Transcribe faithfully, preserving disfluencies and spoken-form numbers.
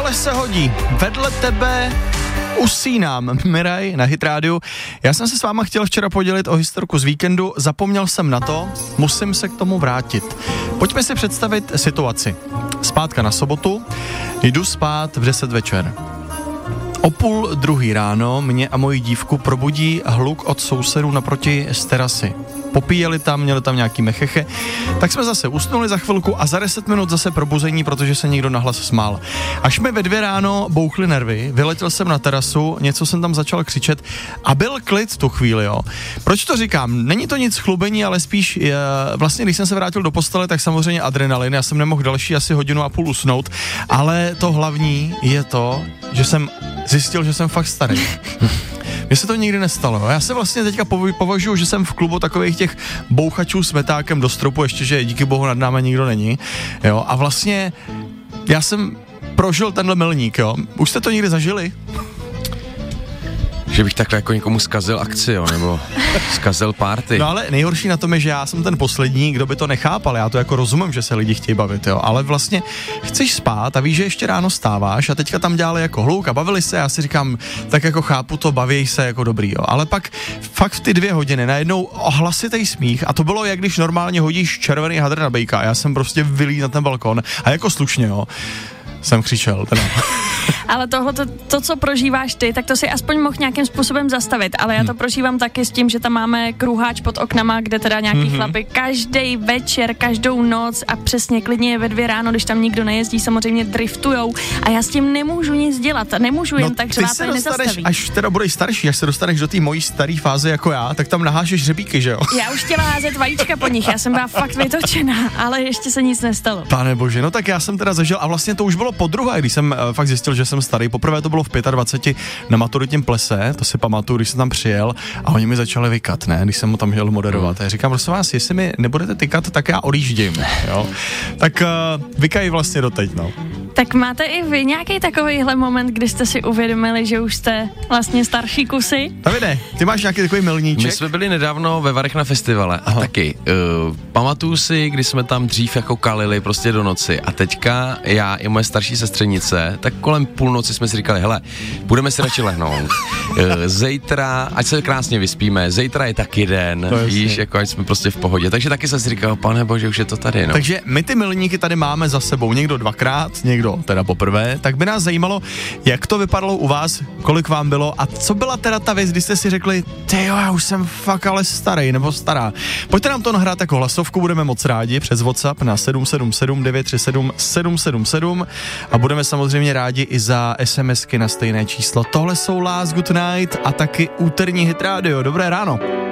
Tohle se hodí. Vedle tebe usínám. Miraj na Hit rádiu. Já jsem se s váma chtěl včera podělit o historku z víkendu, zapomněl jsem na to, musím se k tomu vrátit. Pojďme si představit situaci. Zpátka na sobotu, jdu spát v deset večer. O půl druhý ráno mě a moji dívku probudí hluk od sousedů naproti z terasy. Popíjeli tam, měli tam nějaký mecheche, tak jsme zase usnuli za chvilku a za deset minut zase probuzení, protože se někdo nahlas smál. Až mi ve dvě ráno bouchly nervy, vyletěl jsem na terasu, něco jsem tam začal křičet a byl klid tu chvíli, jo. Proč to říkám? Není to nic chlubení, ale spíš je, vlastně, když jsem se vrátil do postele, tak samozřejmě adrenalin, já jsem nemohl další asi hodinu a půl usnout, ale to hlavní je to, že jsem zjistil, že jsem fakt starý. Mně se to nikdy nestalo. Já se vlastně teďka považuji, že jsem v klubu takových těch bouchačů s metákem do stropu, ještě, že díky bohu nad námi nikdo není. Jo? A vlastně já jsem prožil tenhle milník, jo. Už jste to někdy zažili? Že bych takhle jako někomu zkazil akci, jo, nebo zkazil party. No ale nejhorší na tom je, že já jsem ten poslední, kdo by to nechápal, já to jako rozumím, že se lidi chtějí bavit, jo, ale vlastně chceš spát a víš, že ještě ráno stáváš a teďka tam dělali jako hluk a bavili se, já si říkám, tak jako chápu to, baví se jako dobrý, jo, ale pak fakt v ty dvě hodiny najednou hlasitej smích a to bylo, jak když normálně hodíš červený hadr na bejka a já jsem prostě vylít na ten balkon a jako slušně, jo, jsem křičel, teda. Ale tohle, to, to, co prožíváš ty, tak to si aspoň mohl nějakým způsobem zastavit, ale já to prožívám taky s tím, že tam máme kruháč pod oknama, kde teda nějaký mm-hmm. chlapy každý večer, každou noc a přesně klidně ve dvě ráno, když tam nikdo nejezdí, samozřejmě driftujou a já s tím nemůžu nic dělat, nemůžu jen no, tak řvát a nezastaví. Až teda budeš starší, až se dostaneš do té mojí staré fáze jako já, tak tam nahážeš hřebíky, že jo? Já už chtěla házet vajíčka po nich, já jsem byla fakt vytočená, ale ještě se nic nestalo. Pane bože, no tak já jsem teda zažil a vlastně to už bylo podruhé, když jsem uh, fakt zjistil, že jsem starý. Poprvé to bylo v dvaceti pěti na maturitním plese, to si pamatuju, když jsem tam přijel a oni mi začali vykat, ne, když jsem mu tam měl moderovat. Já říkám, prosím vás, jestli mi nebudete tykat, tak já odjíždím, jo. Tak uh, vykají vlastně doteď, no. Tak máte i vy nějaký takovýhle moment, kdy jste si uvědomili, že už jste vlastně starší kusy? Davide, ty máš nějaký takový milníček? My jsme byli nedávno ve Varech na festivale a taky uh, pamatuju si, když jsme tam dřív jako kalili prostě do noci a teďka já i moje starší sestřenice, tak kolem půlnoci jsme si říkali, hele, budeme si radši lehnout. Uh, zítra, ať se krásně vyspíme, zítra je taky den, víš, jako ať jsme prostě v pohodě. Takže taky jsem si říkal, pane bože, už je to tady, no. Takže my ty milníky tady máme za sebou, někdo dvakrát, někdo teda poprvé, tak by nás zajímalo, jak to vypadalo u vás, kolik vám bylo a co byla teda ta věc, kdy jste si řekli, tyjo, já už jsem fakt ale starý nebo stará. Pojďte nám to nahrát jako hlasovku, budeme moc rádi přes WhatsApp na sedm sedm sedm devět tři sedm sedm sedm sedm a budeme samozřejmě rádi i za SMSky na stejné číslo. Tohle jsou Last Good Night a taky úterní Hit rádio. Dobré ráno.